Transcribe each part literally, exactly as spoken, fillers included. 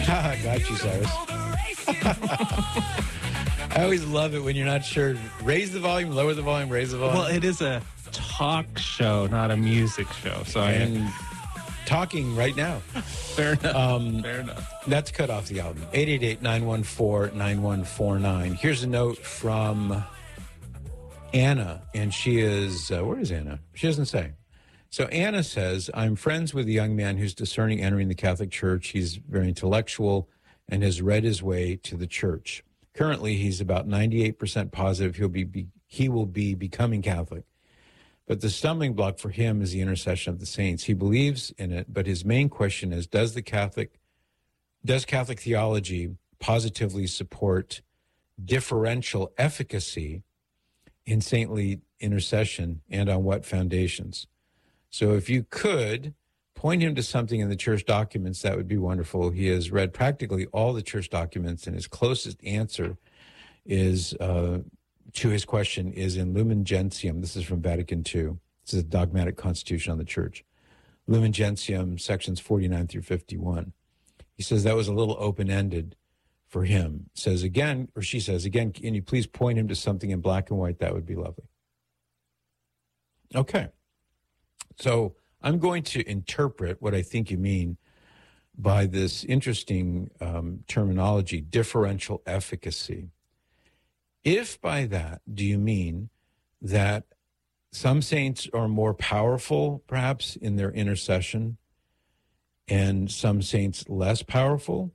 Got you, Cyrus. I always love it when you're not sure. Raise the volume, lower the volume, raise the volume. Well, it is a talk show, not a music show. So and I talking right now. fair enough. Um, fair enough. That's cut off the album. eight eight eight, nine one four, nine one four nine. Here's a note from Anna, and she is, uh, where is Anna? She doesn't say. So Anna says, I'm friends with a young man who's discerning entering the Catholic Church. He's very intellectual and has read his way to the church. Currently, he's about ninety-eight percent positive he'll be, be he will be becoming Catholic. But the stumbling block for him is the intercession of the saints. He believes in it, but his main question is, does the Catholic, does Catholic theology positively support differential efficacy in saintly intercession, and on what foundations? So if you could point him to something in the church documents, that would be wonderful. He has read practically all the church documents, and his closest answer is uh, to his question is in Lumen Gentium. This is from Vatican Two. This is a dogmatic constitution on the church. Lumen Gentium, sections forty-nine through fifty-one. He says that was a little open-ended for him. Says again, or she says, again, can you please point him to something in black and white? That would be lovely. Okay. So I'm going to interpret what I think you mean by this interesting um, terminology, differential efficacy. If by that, do you mean that some saints are more powerful, perhaps, in their intercession, and some saints less powerful?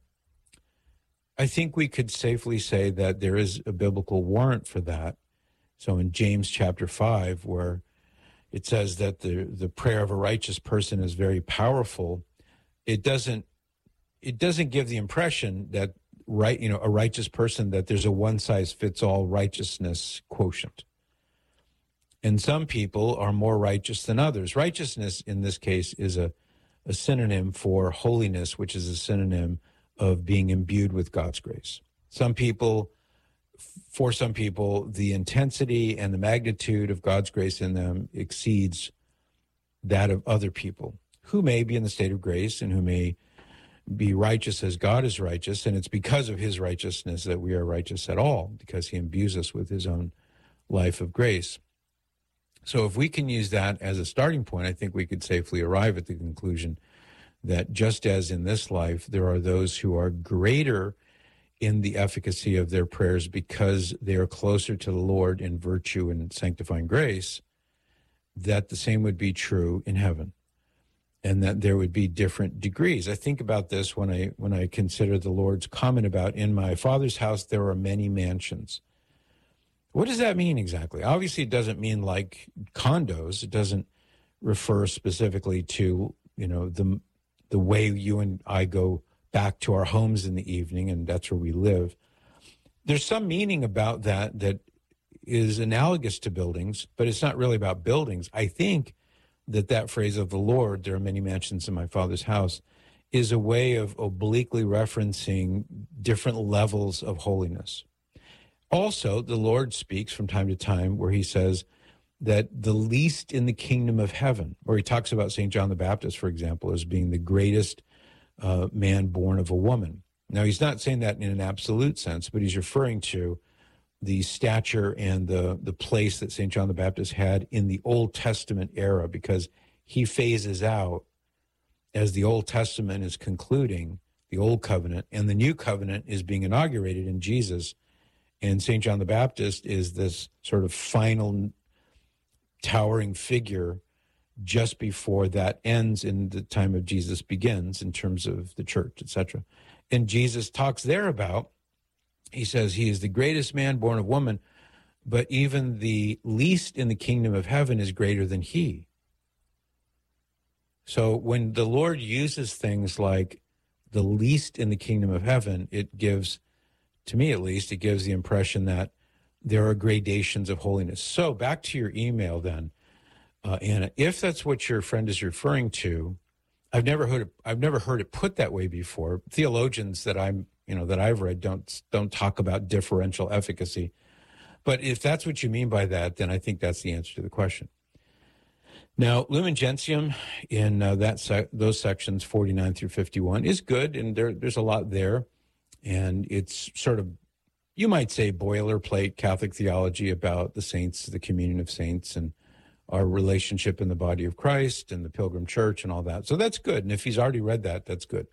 I think we could safely say that there is a biblical warrant for that. So in James chapter five, where it says that the, the prayer of a righteous person is very powerful, it doesn't it doesn't give the impression that right you know a righteous person, that there's a one size fits all righteousness quotient. And some people are more righteous than others. Righteousness in this case is a, a synonym for holiness, which is a synonym of being imbued with God's grace. Some people, for some people, the intensity and the magnitude of God's grace in them exceeds that of other people who may be in the state of grace and who may be righteous as God is righteous. And it's because of his righteousness that we are righteous at all, because he imbues us with his own life of grace. So if we can use that as a starting point, I think we could safely arrive at the conclusion that just as in this life, there are those who are greater in the efficacy of their prayers because they are closer to the Lord in virtue and sanctifying grace, that the same would be true in heaven, and that there would be different degrees. I think about this when I when I consider the Lord's comment about, in my Father's house there are many mansions. What does that mean exactly? Obviously, it doesn't mean like condos. It doesn't refer specifically to, you know, the the way you and I go back to our homes in the evening, and that's where we live. There's some meaning about that that is analogous to buildings, but it's not really about buildings. I think that that phrase of the Lord, there are many mansions in my Father's house, is a way of obliquely referencing different levels of holiness. Also, the Lord speaks from time to time where he says that the least in the kingdom of heaven, or he talks about Saint John the Baptist, for example, as being the greatest uh, man born of a woman. Now, he's not saying that in an absolute sense, but he's referring to the stature and the, the place that Saint John the Baptist had in the Old Testament era, because he phases out as the Old Testament is concluding, the Old Covenant, and the New Covenant is being inaugurated in Jesus. And Saint John the Baptist is this sort of final towering figure just before that ends in the time of Jesus begins in terms of the church, et cetera. And Jesus talks there about, he says he is the greatest man born of woman, but even the least in the kingdom of heaven is greater than he. So when the Lord uses things like the least in the kingdom of heaven, it gives, to me at least, it gives the impression that there are gradations of holiness. So back to your email then, uh, Anna, if that's what your friend is referring to, I've never heard it, I've never heard it put that way before. Theologians that I'm, you know, that I've read don't don't talk about differential efficacy. But if that's what you mean by that, then I think that's the answer to the question. Now, Lumen Gentium in uh, that sec- those sections forty-nine through fifty-one is good, and there there's a lot there, and it's sort of, you might say, boilerplate Catholic theology about the saints, the communion of saints, and our relationship in the body of Christ and the Pilgrim Church and all that. So that's good, and if he's already read that, that's good.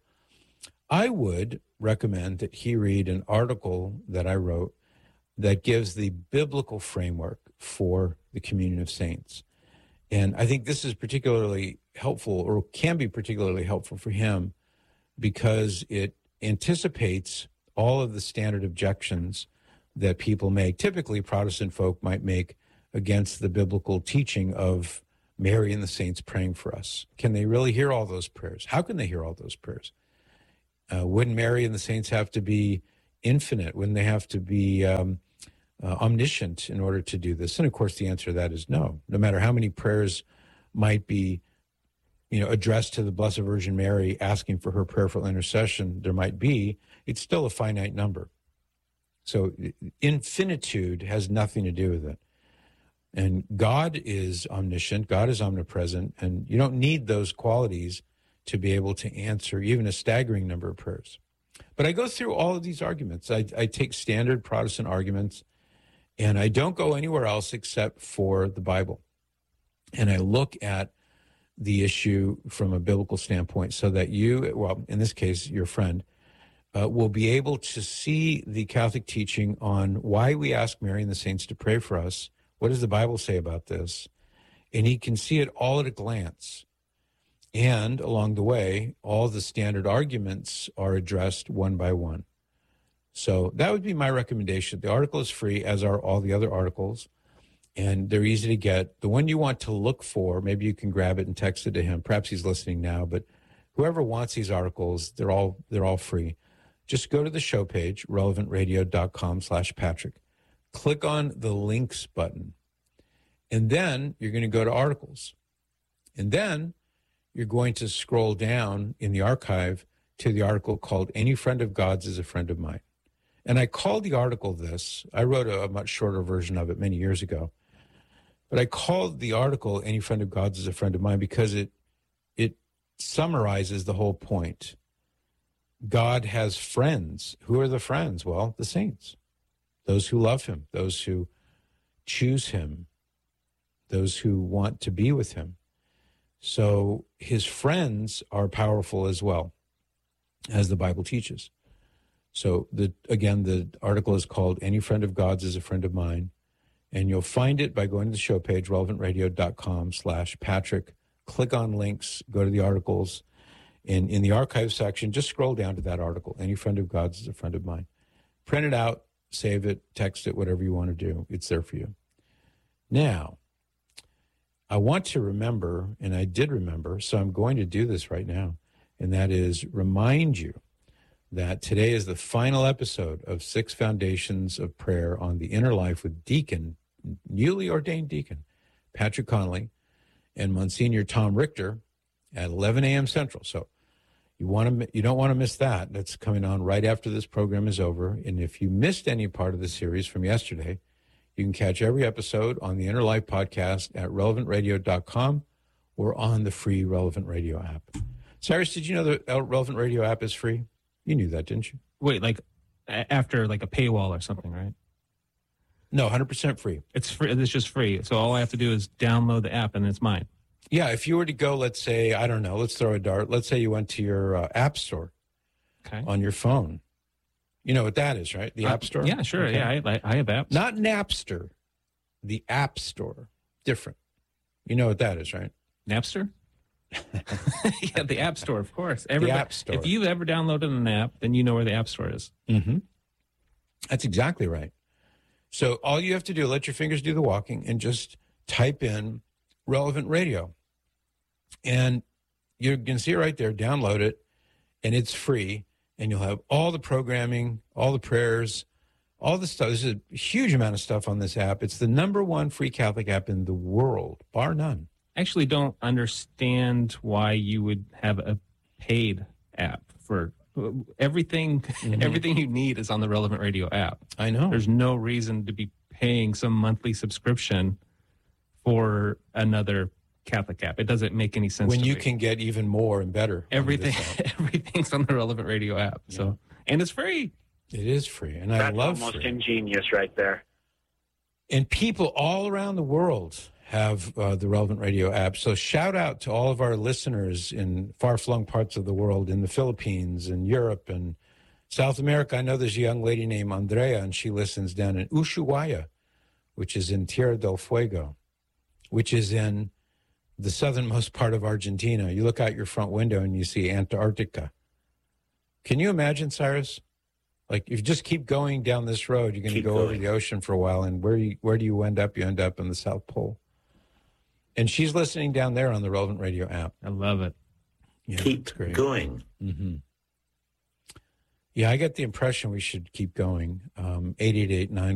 I would recommend that he read an article that I wrote that gives the biblical framework for the communion of saints. And I think this is particularly helpful, or can be particularly helpful for him, because it anticipates all of the standard objections that people make, typically Protestant folk might make, against the biblical teaching of Mary and the saints praying for us. Can they really hear all those prayers? How can they hear all those prayers? Uh, wouldn't Mary and the saints have to be infinite? Wouldn't they have to be um, uh, omniscient in order to do this? And of course, the answer to that is no. No matter how many prayers might be, you know, addressed to the Blessed Virgin Mary, asking for her prayerful intercession, there might be, it's still a finite number. So infinitude has nothing to do with it. And God is omniscient, God is omnipresent, and you don't need those qualities to be able to answer even a staggering number of prayers. But I go through all of these arguments. I, I take standard Protestant arguments, and I don't go anywhere else except for the Bible. And I look at the issue from a biblical standpoint so that you, well, in this case, your friend, uh, will be able to see the Catholic teaching on why we ask Mary and the saints to pray for us. What does the Bible say about this? And he can see it all at a glance. And along the way, all the standard arguments are addressed one by one. So that would be my recommendation. The article is free, as are all the other articles, and they're easy to get. The one you want to look for, maybe you can grab it and text it to him. Perhaps he's listening now, but whoever wants these articles, they're all they're all free. Just go to the show page, relevantradio.com slash Patrick. Click on the links button, and then you're going to go to articles. And then you're going to scroll down in the archive to the article called Any Friend of God's is a Friend of Mine. And I called the article this. I wrote a, a much shorter version of it many years ago. But I called the article Any Friend of God's is a Friend of Mine because it it summarizes the whole point. God has friends. Who are the friends? Well, the saints. Those who love him, those who choose him, those who want to be with him. So his friends are powerful as well, as the Bible teaches. So the again, the article is called Any Friend of God's is a Friend of Mine. And you'll find it by going to the show page, relevantradio.com slash Patrick. Click on links, go to the articles. And in the archive section, just scroll down to that article. Any Friend of God's is a Friend of Mine. Print it out, save it, text it, whatever you want to do. It's there for you. Now, I want to remember, and I did remember, so I'm going to do this right now, and that is remind you that today is the final episode of Six Foundations of Prayer on the Inner Life with Deacon, newly ordained Deacon, Patrick Connolly, and Monsignor Tom Richter at eleven a.m. Central. So you want to, you don't want to miss that. That's coming on right after this program is over. And if you missed any part of the series from yesterday, you can catch every episode on the Inner Life podcast at relevant radio dot com or on the free Relevant Radio app. Cyrus, did you know the Relevant Radio app is free? You knew that, didn't you? Wait, like after like a paywall or something, right? No, one hundred percent free. It's free. It's just free. So all I have to do is download the app and it's mine. Yeah, if you were to go, let's say, I don't know, let's throw a dart. Let's say you went to your uh, app store okay. on your phone. You know what that is, right? The uh, app store? Yeah, sure. Okay. Yeah, I, I have apps. Not Napster, the app store. Different. You know what that is, right? Napster? Yeah, the app store, of course. Everybody, the app store. If you've ever downloaded an app, then you know where the app store is. Mm-hmm. That's exactly right. So all you have to do, let your fingers do the walking and just type in Relevant Radio. And you can see it right there, download it, and it's free. And you'll have all the programming, all the prayers, all the stuff. There's a huge amount of stuff on this app. It's the number one free Catholic app in the world, bar none. I actually don't understand why you would have a paid app for everything. Mm-hmm. Everything you need is on the Relevant Radio app. I know. There's no reason to be paying some monthly subscription for another Catholic app. It doesn't make any sense when to you me. can get even more and better. Everything, everything's on the Relevant Radio app. Yeah. So, and it's free. It is free, and That's I love almost free. ingenious right there. And people all around the world have uh, the Relevant Radio app. So shout out to all of our listeners in far-flung parts of the world, in the Philippines and Europe and South America. I know there's a young lady named Andrea, and she listens down in Ushuaia, which is in Tierra del Fuego, which is in the southernmost part of Argentina. You look out your front window and you see Antarctica. Can you imagine, Cyrus? Like, if you just keep going down this road, you're going to go going. over the ocean for a while, and where you, where do you end up? You end up in the South Pole. And she's listening down there on the Relevant Radio app. I love it. Yeah, keep going. Mm-hmm. Yeah, I get the impression we should keep going. Um, eight eight eight, nine